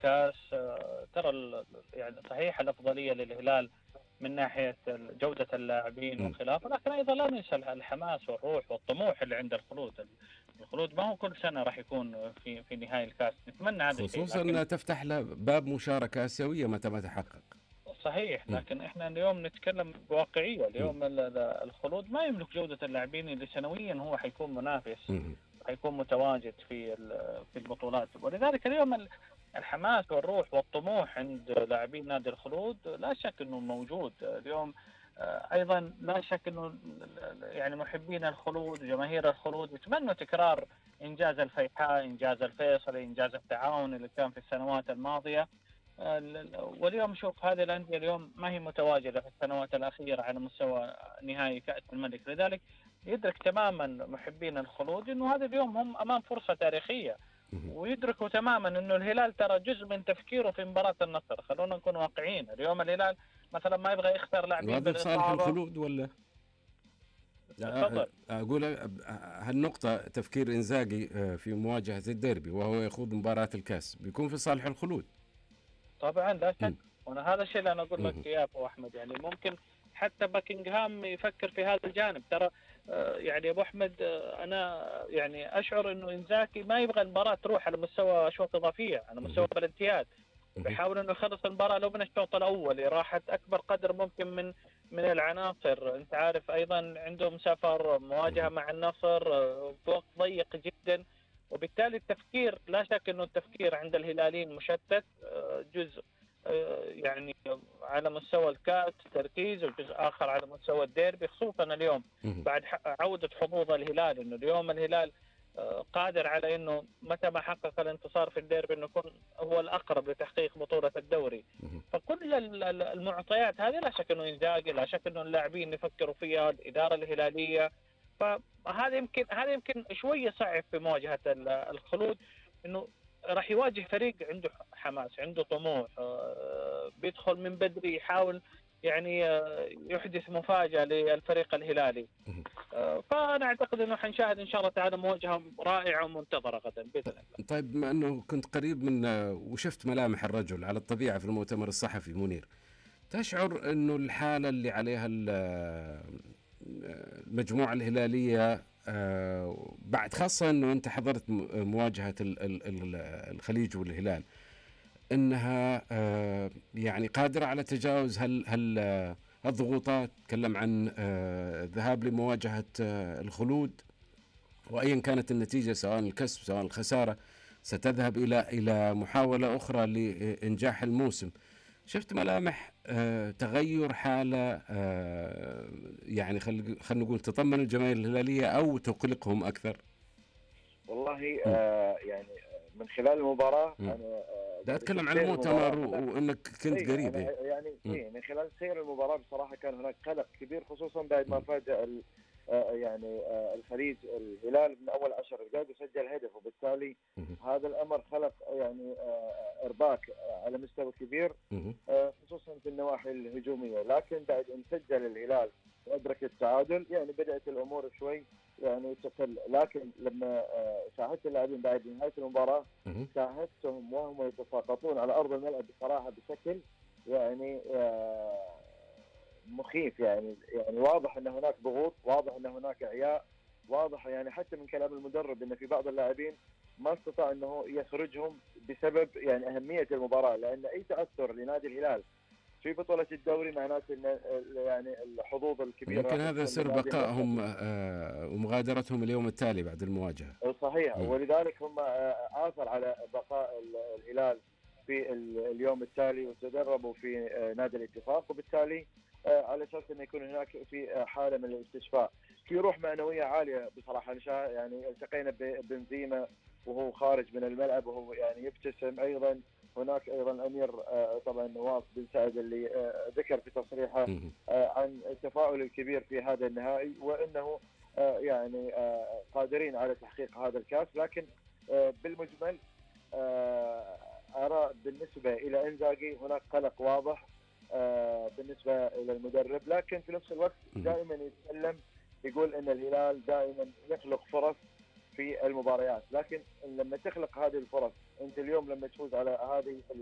الكاس. ترى يعني صحيح الأفضلية للهلال من ناحية جودة اللاعبين مم. وخلافه، لكن أيضا لا ننسى الحماس والروح والطموح اللي عند الخلود. الخلود ما هو كل سنة راح يكون في نهائي الكاس، نتمنى هذا الشيء، خصوصا لكن أنها تفتح له باب مشاركة آسيوية متى ما تحقق. صحيح. مم. لكن احنا اليوم نتكلم بواقعية. مم. اليوم الخلود ما يملك جودة اللاعبين اللي سنويا هو حيكون منافس، مم. حيكون متواجد في البطولات. ولذلك اليوم الحماس والروح والطموح عند لاعبين نادي الخلود لا شك انه موجود اليوم. ايضا لا شك انه يعني محبين الخلود وجماهير الخلود يتمنوا تكرار انجاز الفيحاء، انجاز الفيصلي، انجاز التعاون اللي كان في السنوات الماضيه. واليوم شوف هذه الأندية اليوم ما هي متواجدة في السنوات الأخيرة على مستوى نهائي كأس الملك. لذلك يدرك تماما محبين الخلود أنه هذا اليوم هم أمام فرصة تاريخية، مم. ويدركوا تماما أنه الهلال ترى جزء من تفكيره في مباراة النصر. خلونا نكون واقعيين، اليوم الهلال مثلا ما يبغى يختار لاعبين وهذا في صالح بالإصابة. الخلود ولا؟ تفضل. أقول هالنقطة تفكير إنزاغي في مواجهة الديربي وهو يخوض مباراة الكاس بيكون في صالح الخلود. طبعا لا شك. مم. وانا هذا الشيء اللي انا اقول لك مم. اياه ابو احمد، يعني ممكن حتى باكنغهام يفكر في هذا الجانب. ترى يعني ابو احمد، انا يعني اشعر انه انزاكي ما يبغى المباراه تروح على مستوى اشواط اضافيه، على مستوى مم. بلنتيات. مم. بيحاول انه يخلص المباراه لو من الشوط الاول، راحت اكبر قدر ممكن من العناصر. انت عارف ايضا عندهم سفر، مواجهه مم. مع النصر في وقت ضيق جدا. وبالتالي التفكير لا شك انه التفكير عند الهلاليين مشتت. جزء يعني على مستوى الكاس تركيز، وجزء اخر على مستوى الديربي، خصوصا اليوم مم. بعد عوده حظوظ الهلال. انه اليوم الهلال قادر على انه متى ما حقق الانتصار في الديربي انه يكون هو الاقرب لتحقيق بطوله الدوري. مم. فكل المعطيات هذه لا شك انه ينزاجي، لا شك انه اللاعبين يفكروا فيها، الاداره الهلاليه. هذا يمكن شويه صعب في مواجهه الخلود، انه راح يواجه فريق عنده حماس، عنده طموح، بيدخل من بدري يحاول يعني يحدث مفاجأة للفريق الهلالي. مم. فأنا أعتقد أنه حنشاهد إن شاء الله تعالى مواجهة رائعة ومنتظرة غدا بإذن الله. طيب بما أنه كنت قريب من وشفت ملامح الرجل على الطبيعة في المؤتمر الصحفي منير، تشعر أنه الحالة اللي عليها المجموعة الهلالية بعد، خاصة أنه أنت حضرت مواجهة الخليج والهلال، أنها يعني قادرة على تجاوز الضغوطات؟ تكلم عن الذهاب لمواجهة الخلود، وأيا كانت النتيجة سواء الكسب سواء الخسارة ستذهب إلى محاولة أخرى لإنجاح الموسم. شفت ملامح تغير حالة يعني خلينا نقول تطمن الجماهير الهلالية أو تقلقهم أكثر؟ والله م. يعني من خلال المباراة م. أنا ده قاعد أتكلم أشوف عن سير المؤتمر المباراة. وأنك كنت اي قريب. انا يعني م. من خلال سير المباراه بصراحه كان هناك قلق كبير، خصوصا بعد ما م. فاجأ يعني الخليج الهلال من اول 10 دقائق وسجل هدف، وبالتالي م. هذا الامر خلق يعني ارباك على مستوى كبير، م. خصوصا في النواحي الهجوميه. لكن بعد ان سجل الهلال وادرك التعادل يعني بدات الامور شوي يعني تقل. لكن لما شاهدت اللاعبين بعد نهايه المباراه، م. شاهدتهم وهم يتساقطون على ارض الملعب بصراحه بشكل يعني مخيف. يعني واضح ان هناك ضغوط، واضح ان هناك اعياء، واضح يعني حتى من كلام المدرب ان في بعض اللاعبين ما استطاع انه يخرجهم بسبب يعني اهميه المباراه. لان اي تاثر لنادي الهلال في بطوله الدوري معناته ان يعني الحظوظ الكبيره يمكن راح هذا تكون سر لنادي النصر. بقائهم ومغادرتهم اليوم التالي بعد المواجهة. صحيح، م. ولذلك هم آثر على بقاء الهلال في اليوم التالي وتدربوا في نادي الاتفاق، وبالتالي على اساس انه يكون هناك في حاله من الاستشفاء، في روح معنويه عاليه بصراحه. يعني التقينا ببنزيما وهو خارج من الملعب وهو يعني يبتسم. ايضا هناك ايضا الامير طبعا نواف بن سعد اللي ذكر في تصريحه م. عن التفاؤل الكبير في هذا النهائي، وانه يعني قادرين على تحقيق هذا الكاس. لكن بالمجمل أرى بالنسبة إلى إنزاغي هناك قلق واضح بالنسبة إلى المدرب. لكن في نفس الوقت م. دائما يتكلم، يقول أن الهلال دائما يخلق فرص في المباريات، لكن لما تخلق هذه الفرص، انت اليوم لما تفوز على هذه